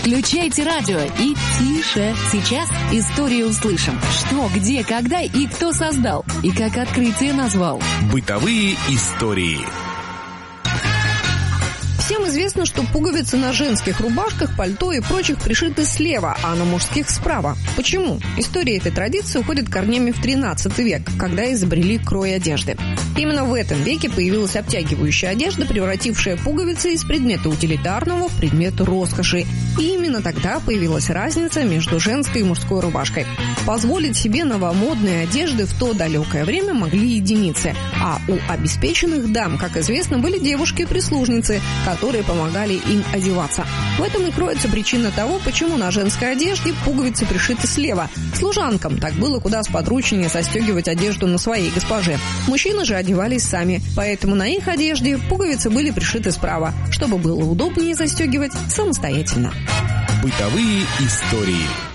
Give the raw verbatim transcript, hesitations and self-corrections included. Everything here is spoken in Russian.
Выключайте радио и тише. Сейчас историю услышим. Что, где, когда и кто создал. И как открытие назвал. Бытовые истории. Всем известно, что пуговицы на женских рубашках, пальто и прочих пришиты слева, а на мужских справа. Почему? История этой традиции уходит корнями в тринадцатый век, когда изобрели крой одежды. Именно в этом веке появилась обтягивающая одежда, превратившая пуговицы из предмета утилитарного в предмет роскоши. И именно тогда появилась разница между женской и мужской рубашкой. Позволить себе новомодные одежды в то далекое время могли единицы, а у обеспеченных дам, как известно, были девушки-прислужницы, которые помогали им одеваться. В этом и кроется причина того, почему на женской одежде пуговицы пришиты слева. Служанкам так было куда сподручнее застегивать одежду на своей госпоже. Мужчины же одевались сами, поэтому на их одежде пуговицы были пришиты справа, чтобы было удобнее застегивать самостоятельно. Бытовые истории.